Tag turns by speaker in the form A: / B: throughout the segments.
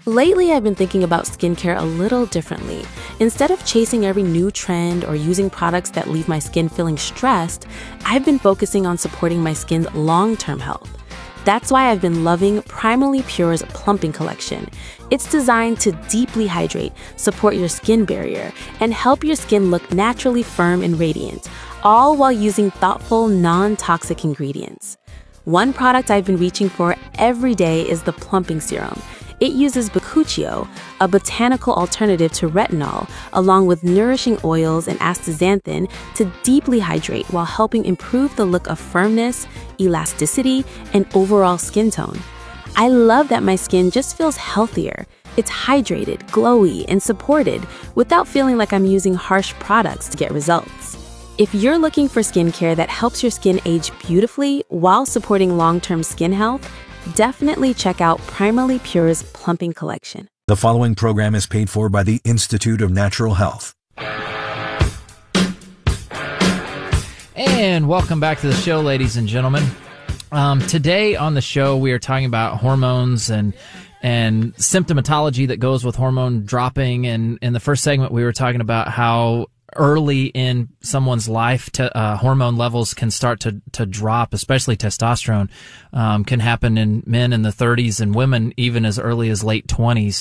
A: Lately, I've been thinking about skincare a little differently. Instead of chasing every new trend or using products that leave my skin feeling stressed, I've been focusing on supporting my skin's long-term health. That's why I've been loving Primally Pure's Plumping Collection. It's designed to deeply hydrate, support your skin barrier, and help your skin look naturally firm and radiant, all while using thoughtful, non-toxic ingredients. One product I've been reaching for every day is the Plumping Serum. It uses bakuchiol, a botanical alternative to retinol, along with nourishing oils and astaxanthin to deeply hydrate while helping improve the look of firmness, elasticity, and overall skin tone. I love that my skin just feels healthier. It's hydrated, glowy, and supported without feeling like I'm using harsh products to get results. If you're looking for skincare that helps your skin age beautifully while supporting long-term skin health, definitely check out Primally Pure's Plumping Collection.
B: The following program is paid for by the Institute of Natural Health.
C: And welcome back to the show, ladies and gentlemen. Today on the show, we are talking about hormones and symptomatology that goes with hormone dropping. And in the first segment, we were talking about how early in someone's life, hormone levels can start to drop, especially testosterone, can happen in men in the 30s and women even as early as late 20s.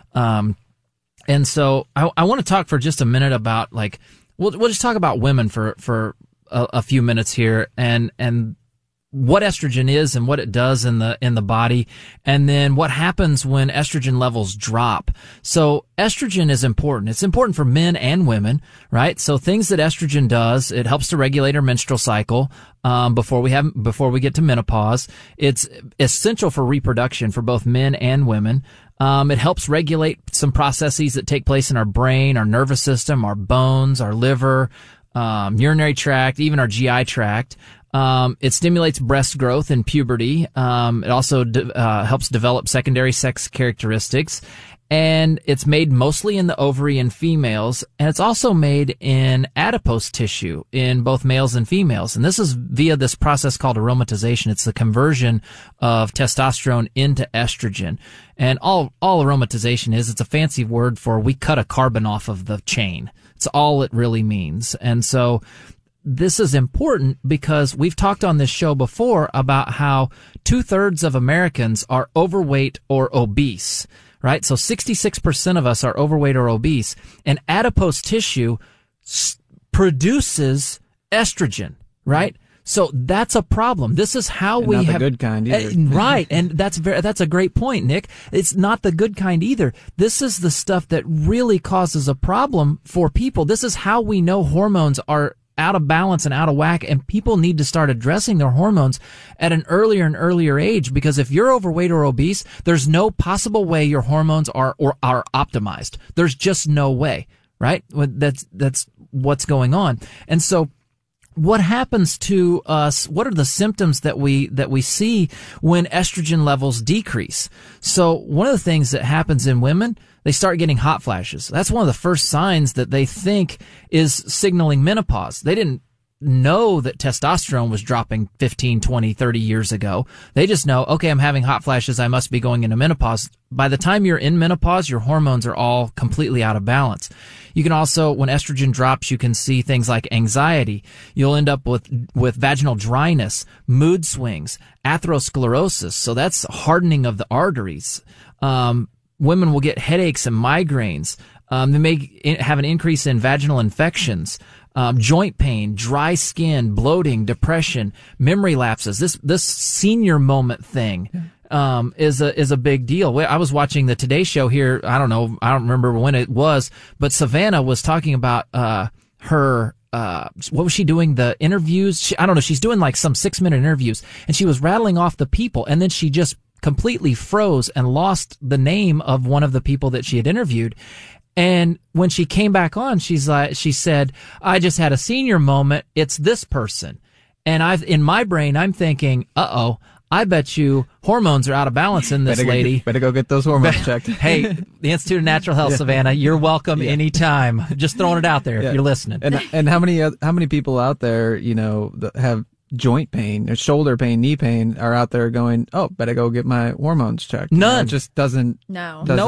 C: And so I want to talk for just a minute about, like, we'll just talk about women for a few minutes here and what estrogen is and what it does in the body, and then what happens when estrogen levels drop. So estrogen is important. It's important for men and women, right? So things that estrogen does, it helps to regulate our menstrual cycle before we get to menopause. It's essential for reproduction for both men and women. It helps regulate some processes that take place in our brain, our nervous system, our bones, our liver, urinary tract, even our GI tract. It stimulates breast growth and puberty. It also helps develop secondary sex characteristics. And it's made mostly in the ovary in females. And it's also made in adipose tissue in both males and females. And this is via this process called aromatization. It's the conversion of testosterone into estrogen. And all aromatization is, it's a fancy word for we cut a carbon off of the chain. It's all it really means. And so this is important because we've talked on this show before about how 2/3 of Americans are overweight or obese, right? So 66% of us are overweight or obese, and adipose tissue produces estrogen, right? So that's a problem. This is how we have
D: not the good kind either.
C: Right, and that's a great point, Nick. It's not the good kind either. This is the stuff that really causes a problem for people. This is how we know hormones are out of balance and out of whack, and people need to start addressing their hormones at an earlier and earlier age, because if you're overweight or obese, there's no possible way your hormones are optimized. There's just no way, right? That's what's going on. And so what happens to us? What are the symptoms that we see when estrogen levels decrease? So one of the things that happens in women, they start getting hot flashes. That's one of the first signs that they think is signaling menopause. They didn't know that testosterone was dropping 15, 20, 30 years ago. They just know, okay, I'm having hot flashes, I must be going into menopause. By the time you're in menopause, your hormones are all completely out of balance. You can also, when estrogen drops, you can see things like anxiety. You'll end up with vaginal dryness, mood swings, atherosclerosis. So that's hardening of the arteries. Women will get headaches and migraines. They may have an increase in vaginal infections, joint pain, dry skin, bloating, depression, memory lapses. This senior moment thing is a big deal. I was watching the Today Show here. I don't remember when it was, but Savannah was talking about her. What was she doing? The interviews? I don't know. She's doing like some 6-minute interviews, and she was rattling off the people, and then she just completely froze and lost the name of one of the people that she had interviewed. And when she came back on, she said, I just had a senior moment. It's this person. And in my brain, I'm thinking, I bet you hormones are out of balance in this lady.
D: Better go get those hormones checked.
C: Hey, the Institute of Natural Health, Savannah, you're welcome anytime. Just throwing it out there if you're listening.
D: And how many people out there, that have joint pain or shoulder pain, knee pain are out there going, better go get my hormones checked.
C: None.
D: It just doesn't.
C: No